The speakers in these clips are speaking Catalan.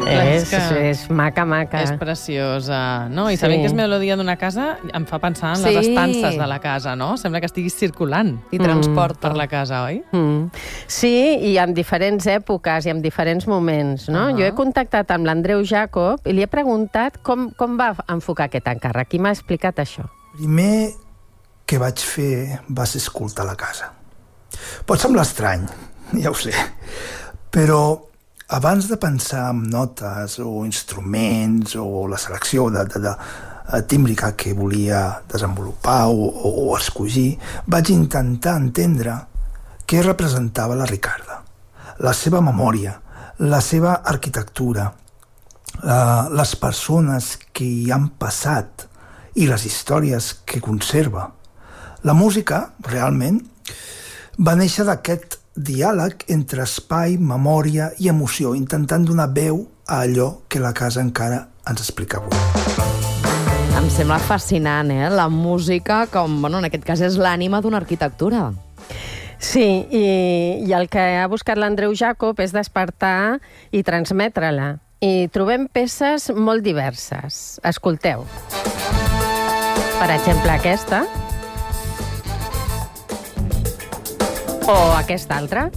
És maca. És preciosa, no? I sabent que és melodia d'una casa em fa pensar en les estances de la casa, no? Sembla que estiguis circulant. I transporta. Per la casa, oi? Sí, i en diferents èpoques i en diferents moments, no? Jo he contactat amb l'Andreu Jacob i li he preguntat com va enfocar aquest encàrrec. Qui m'ha explicat això? Primer que vaig fer va ser escoltar la casa. Pot semblar estrany, ja ho sé, però abans de pensar en notes o instruments o la selecció de tímbrica que volia desenvolupar o escollir, vaig intentar entendre què representava la Ricarda, la seva memòria, la seva arquitectura, les persones que hi han passat i les històries que conserva. La música, realment, va néixer d'aquest diàleg entre espai, memòria i emoció, intentant donar veu a allò que la casa encara ens explica avui. Em sembla fascinant, La música, com, en aquest cas, és l'ànima d'una arquitectura. Sí, i el que ha buscat l'Andreu Jacob és despertar i transmetre-la. I trobem peces molt diverses. Escolteu. Per exemple, aquesta. O aquesta altra.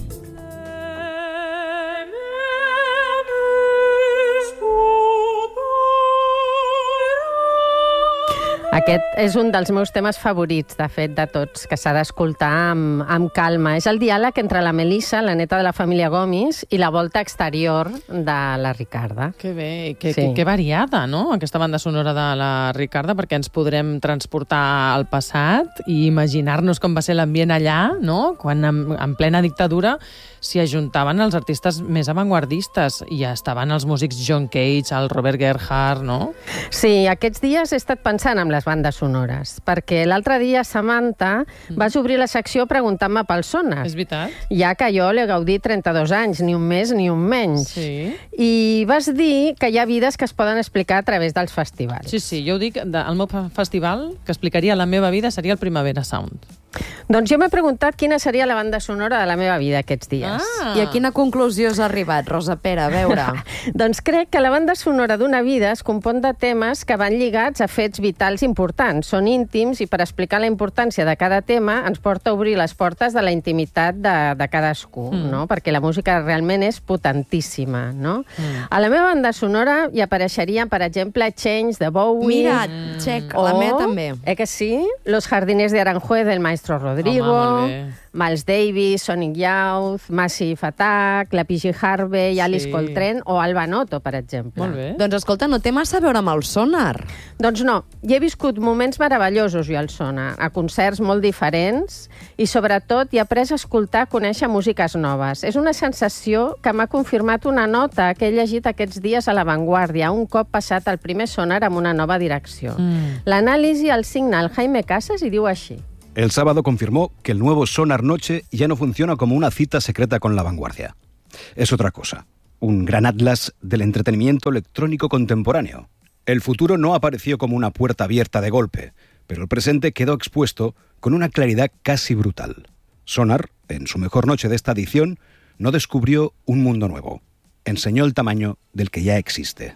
Aquest és un dels meus temes favorits, de fet, de tots, que s'ha d'escoltar amb calma. És el diàleg entre la Melissa, la neta de la família Gomis, i la volta exterior de la Ricarda. Que bé, que variada, no?, aquesta banda sonora de la Ricarda, perquè ens podrem transportar al passat i imaginar-nos com va ser l'ambient allà, no?, quan en plena dictadura s'hi ajuntaven els artistes més avantguardistes i ja estaven els músics John Cage, el Robert Gerhard, no? Sí, aquests dies he estat pensant en les bandes sonores, perquè l'altre dia, Samantha, vas obrir la secció preguntant-me pel Sonar. És veritat. Ja que jo l'he gaudit 32 anys, ni un més ni un menys. Sí. I vas dir que hi ha vides que es poden explicar a través dels festivals. Sí, jo ho dic, el meu festival que explicaria la meva vida seria el Primavera Sound. Doncs jo m'he preguntat quina seria la banda sonora de la meva vida aquests dies. I a quina conclusió has arribat, Rosa Pera? A veure. Doncs crec que la banda sonora d'una vida es compon de temes que van lligats a fets vitals importants. Són íntims i per explicar la importància de cada tema ens porta a obrir les portes de la intimitat de cadascú, no? Perquè la música realment és potentíssima, no? A la meva banda sonora hi apareixerien, per exemple, Change de Bowie. Mira, check, la meva també. Que sí? Los Jardines de Aranjuez del Maestro Rodrigo. Home, molt bé. Miles Davis, Sonic Youth, Massive Attack, la PG Harvey, Alice Coltrane o Alba Noto, per exemple. Molt bé. Doncs escolta, no té massa a veure amb el Sonar. Doncs no, hi he viscut moments meravellosos jo al Sonar, a concerts molt diferents i sobretot hi he après a escoltar, a conèixer músiques noves. És una sensació que m'ha confirmat una nota que he llegit aquests dies a La Vanguardia, un cop passat el primer Sonar amb una nova direcció. L'anàlisi el signa el Jaime Casas i diu així. El sábado confirmó que el nuevo Sonar Noche ya no funciona como una cita secreta con La Vanguardia. Es otra cosa, un gran atlas del entretenimiento electrónico contemporáneo. El futuro no apareció como una puerta abierta de golpe, pero el presente quedó expuesto con una claridad casi brutal. Sonar, en su mejor noche de esta edición, no descubrió un mundo nuevo. Enseñó el tamaño del que ya existe.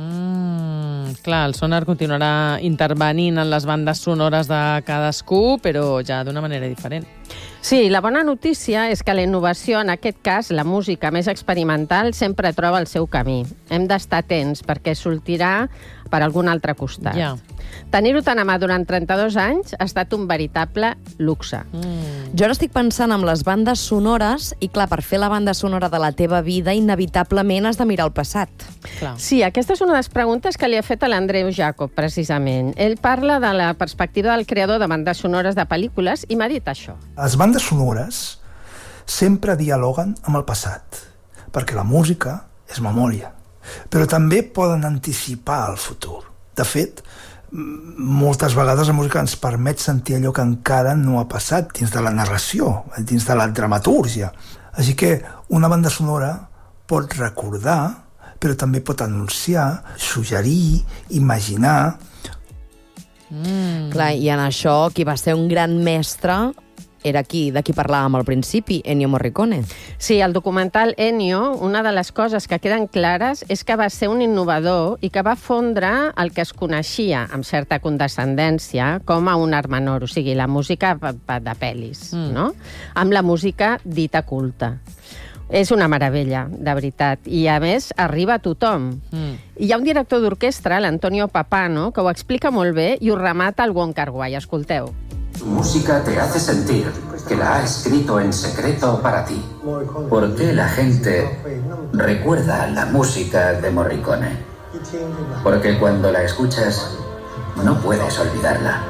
Clar, el Sonar continuarà intervenint en les bandes sonores de cadascú, però ja d'una manera diferent. Sí, la bona notícia és que la innovació, en aquest cas, la música més experimental, sempre troba el seu camí. Hem d'estar atents perquè sortirà per algun altre costat. Ja. Tenir-ho tan a mà durant 32 anys ha estat un veritable luxe. Jo ara estic pensant en les bandes sonores i, clar, per fer la banda sonora de la teva vida, inevitablement has de mirar el passat. Clar. Sí, aquesta és una de les preguntes que li ha fet a l'Andreu Jacob, precisament. Ell parla de la perspectiva del creador de bandes sonores de pel·lícules i m'ha dit això. Les bandes sonores sempre dialoguen amb el passat, perquè la música és memòria, però també poden anticipar el futur. De fet, moltes vegades la música ens permet sentir allò que encara no ha passat dins de la narració, dins de la dramatúrgia. Així que una banda sonora pot recordar, però també pot anunciar, suggerir, imaginar. Clar, i en això qui va ser un gran mestre era de qui parlàvem al principi, Ennio Morricone. Sí, el documental Ennio, una de les coses que queden clares és que va ser un innovador i que va fondre el que es coneixia amb certa condescendència com a un art menor, o sigui, la música de pel·lis, no? Amb la música dita culta. És una meravella, de veritat. I, a més, arriba a tothom. I hi ha un director d'orquestra, l'Antonio Papano, que ho explica molt bé i ho remata al Wong Kar-wai. Escolteu. Su música te hace sentir que la ha escrito en secreto para ti. ¿Por qué la gente recuerda la música de Morricone? Porque cuando la escuchas, no puedes olvidarla.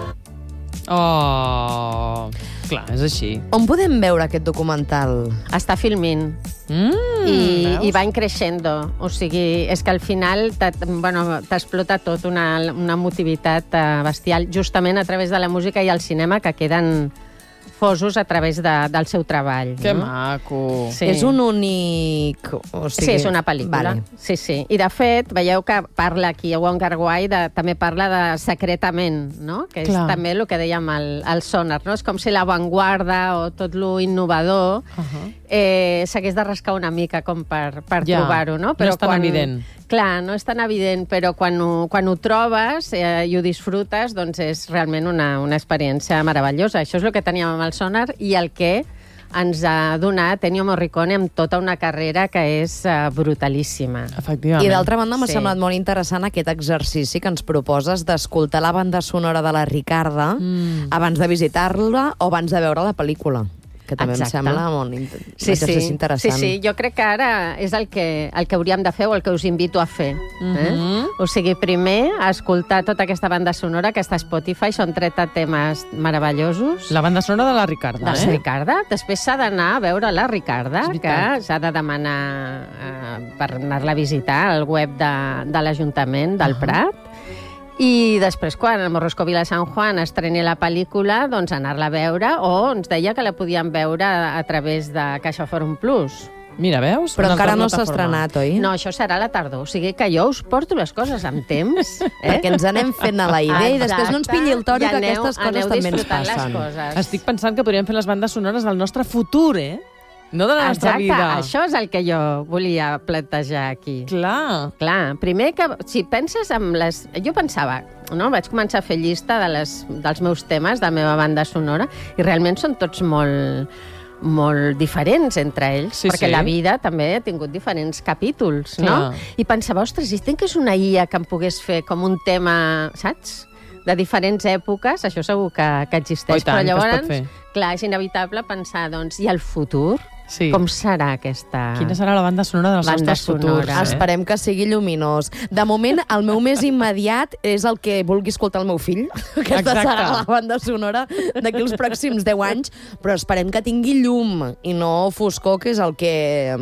Oh, clar, és així. On podem veure aquest documental? Està filmint. I va increixendo. O sigui, és que al final t'explota tot una emotivitat bestial, justament a través de la música i el cinema, que queden fosos a través del seu treball. Que maco. Sí. És un únic... Sí, és una pel·lícula. Vale. Sí, sí. I, de fet, veieu que parla aquí, a Wong Kar-wai, també parla de secretament, no? Que és també el que dèiem al sonar, no? És com si l'avantguarda o tot lo innovador s'hagués de rascar una mica com per trobar-ho, no? Però no és tan evident. Clar, no és tan evident, però quan ho trobes i ho disfrutes, doncs és realment una experiència meravellosa. Això és el que teníem amb el sonar i el que ens ha donat Ennio Morricone amb tota una carrera que és brutalíssima. Efectivament. I d'altra banda m'ha semblat molt interessant aquest exercici que ens proposes d'escoltar la banda sonora de la Ricarda abans de visitar-la o abans de veure la pel·lícula. Que també em sembla molt exercici interessant. Sí, jo crec que ara és el que hauríem de fer o el que us invito a fer. O sigui, primer, escoltar tota aquesta banda sonora que està a Spotify, són 30 temes meravellosos. La banda sonora de la Ricarda, de la Ricarda. Després s'ha d'anar a veure la Ricarda, que s'ha de demanar per anar-la a visitar al web de l'Ajuntament del Prat. I després, quan el Morroscovila San Juan estreni la pel·lícula, doncs anar-la a veure, o ens deia que la podíem veure a través de Caixa Forum Plus. Mira, veus? Però encara no s'ha estrenat, oi? No, això serà a la tardor. O sigui que jo us porto les coses amb temps. Perquè ens anem fent a la idea i després no ens pilli el toro, que aquestes coses també ens passen. Estic pensant que podríem fer les bandes sonores del nostre futur, no de la nostra vida. Exacte, això és el que jo volia plantejar aquí. Clar. Primer que, si penses en les... Jo pensava, no? Vaig començar a fer llista dels meus temes, de la meva banda sonora, i realment són tots molt diferents entre ells, perquè la vida també ha tingut diferents capítols, no? I pensava, ostres, si tingués una IA que em pogués fer com un tema, saps?, de diferents èpoques, això segur que existeix. Però llavors, clar, és inevitable pensar, doncs, i el futur? Com serà aquesta... Quina serà la banda sonora dels nostres futurs? Esperem que sigui lluminós. De moment, el meu més immediat és el que vulgui escoltar el meu fill. Aquesta serà la banda sonora d'aquí els pròxims 10 anys, però esperem que tingui llum i no foscor, que és el que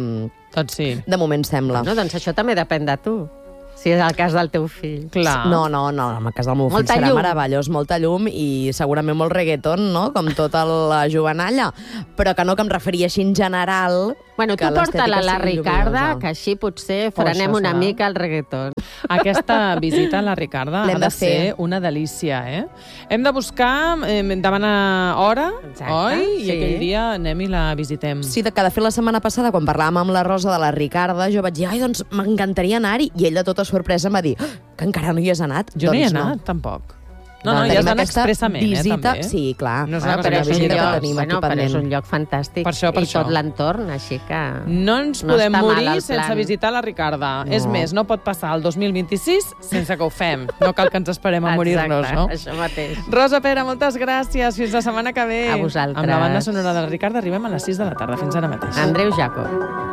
de moment sembla. No, doncs això també depèn de tu. Si és el cas del teu fill. Clar. No, en el cas del meu fill serà meravellós, molta llum i segurament molt reggaeton, no?, com tota la jovenalla, però que no, que em referia així en general. Bueno, tu porta-la a la Ricarda, que així potser frenem una mica el reggaeton. Aquesta visita a la Ricarda ha de ser una delícia, Hem de buscar, demanar hora, oi? I aquell dia anem i la visitem. Sí, que de fet la setmana passada, quan parlàvem amb la Rosa de la Ricarda, jo vaig dir, ai, doncs m'encantaria anar-hi, i ell de tota sorpresa em va dir que encara no hi has anat. Jo no hi he anat, tampoc. No, hi has d'anar expressament, també. Sí, clar. No però és un lloc fantàstic. Per això. I tot l'entorn, així que... No ens podem morir sense visitar la Ricarda. És més, no pot passar el 2026 sense que ho fem. No cal que ens esperem a morir-nos, no? Això mateix. Rosa Pera, moltes gràcies. Fins la setmana que ve. A vosaltres. Amb la banda sonora de la Ricarda arribem a les 6 de la tarda. Fins ara mateix. Andreu Jacob.